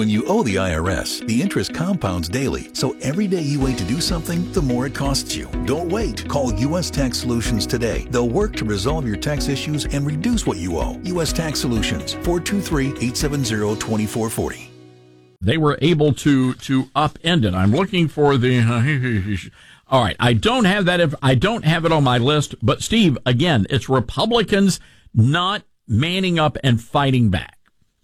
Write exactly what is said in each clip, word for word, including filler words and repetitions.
When you owe the I R S, the interest compounds daily, so every day you wait to do something, the more it costs you. Don't wait. Call U S Tax Solutions today. They'll work to resolve your tax issues and reduce what you owe. U S Tax Solutions, four two three, eight seven zero, two four four zero. They were able to to upend it. I'm looking for the... Uh, all right, I don't have that. If I don't have it on my list, but Steve, again, it's Republicans not manning up and fighting back.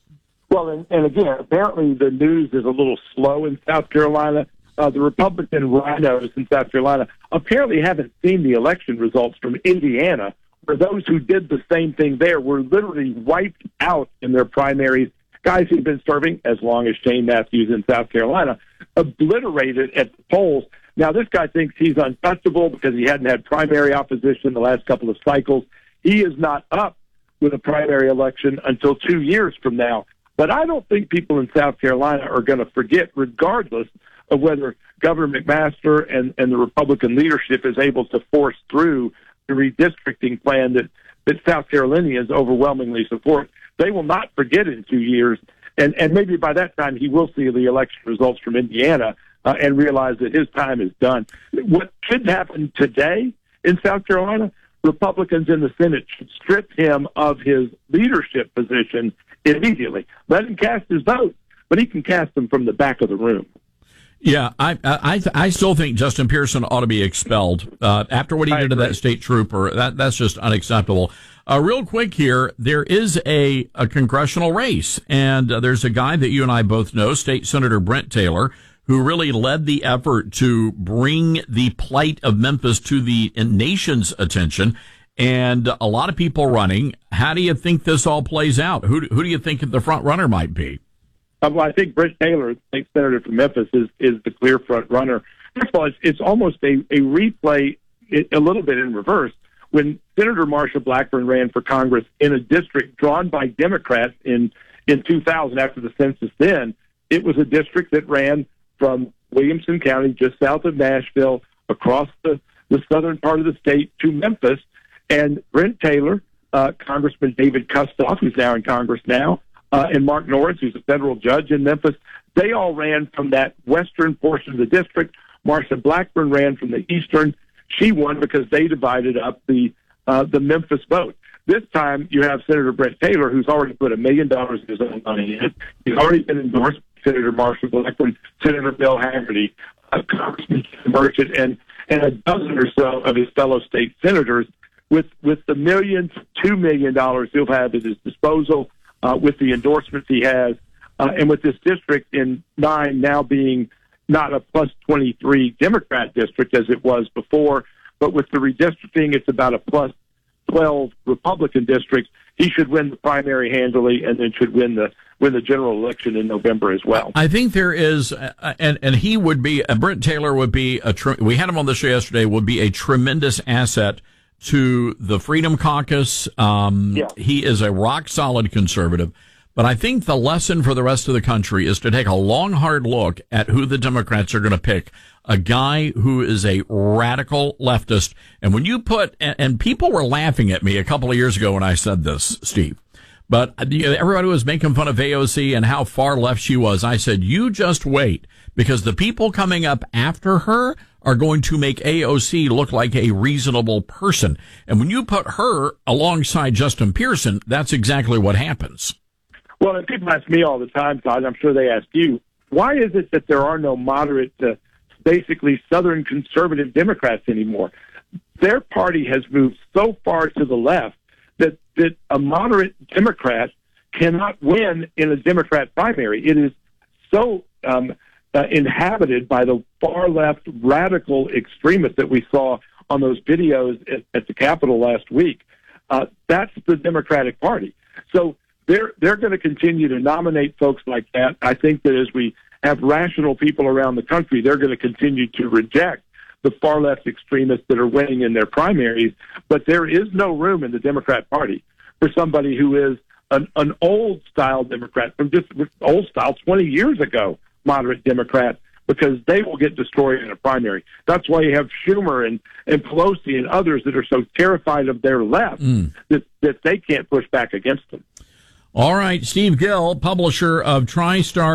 Well, and, and again, apparently the news is a little slow in South Carolina. Uh, the Republican rhinos in South Carolina apparently haven't seen the election results from Indiana, where those who did the same thing there were literally wiped out in their primaries. Guys who've been serving as long as Shane Matthews in South Carolina, obliterated at the polls. Now, this guy thinks he's untouchable because he hadn't had primary opposition the last couple of cycles. He is not up with a primary election until two years from now. But I don't think people in South Carolina are going to forget, regardless of whether Governor McMaster and, and the Republican leadership is able to force through the redistricting plan that, that South Carolinians overwhelmingly support. They will not forget in two years, and, and maybe by that time he will see the election results from Indiana uh, and realize that his time is done. What should happen today in South Carolina, Republicans in the Senate should strip him of his leadership position immediately. Let him cast his vote, but he can cast them from the back of the room. Yeah, I I I still think Justin Pearson ought to be expelled uh, after what he I did to agree. that state trooper. That that's just unacceptable. Uh, real quick here, there is a, a congressional race, and uh, there's a guy that you and I both know, State Senator Brent Taylor, who really led the effort to bring the plight of Memphis to the nation's attention. And a lot of people running. How do you think this all plays out? Who who do you think the front runner might be? Uh, well, I think Brent Taylor, state senator from Memphis, is, is the clear front runner. First of all, it's, it's almost a, a replay, a little bit in reverse. When Senator Marsha Blackburn ran for Congress in a district drawn by Democrats in, in two thousand after the census then, it was a district that ran from Williamson County, just south of Nashville, across the, the southern part of the state to Memphis. And Brent Taylor, uh, Congressman David Kustoff, who's now in Congress now, uh, and Mark Norris, who's a federal judge in Memphis, they all ran from that western portion of the district. Marsha Blackburn ran from the eastern. She won because they divided up the uh, the Memphis vote. This time you have Senator Brent Taylor, who's already put a million dollars of his own money in. He's already been endorsed by Senator Marsha Blackburn, Senator Bill Haggerty, uh, Congressman Merchant, and, and a dozen or so of his fellow state senators. With with the million to two million dollars he'll have at his disposal, uh, with the endorsements he has, uh, and with this district in nine now being not a plus twenty-three Democrat district as it was before, but with the redistricting, it's about a plus twelve Republican district. He should win the primary handily, and then should win the win the general election in November as well. I think there is, uh, and and he would be, uh, Brent Taylor would be a. Tre- we had him on the show yesterday. Would be a tremendous asset to the Freedom Caucus. Um, yeah. He is a rock solid conservative. But I think the lesson for the rest of the country is to take a long, hard look at who the Democrats are going to pick. A guy who is a radical leftist. And when you put, and, and people were laughing at me a couple of years ago when I said this, Steve. But everybody was making fun of A O C and how far left she was. I said, you just wait, because the people coming up after her are going to make A O C look like a reasonable person. And when you put her alongside Justin Pearson, that's exactly what happens. Well, and people ask me all the time, Todd, I'm sure they ask you, why is it that there are no moderate, uh, basically Southern conservative Democrats anymore? Their party has moved so far to the left that, that a moderate Democrat cannot win in a Democrat primary. It is so um, uh, inhabited by the far-left radical extremists that we saw on those videos at, at the Capitol last week. Uh, that's the Democratic Party. So they're they're going to continue to nominate folks like that. I think that as we have rational people around the country, they're going to continue to reject the far left extremists that are winning in their primaries. But there is no room in the Democrat Party for somebody who is an, an old style Democrat from just old style twenty years ago, moderate Democrat, because they will get destroyed in a primary. That's why you have Schumer and, and Pelosi and others that are so terrified of their left mm. that, that they can't push back against them. All right, Steve Gill, publisher of TriStar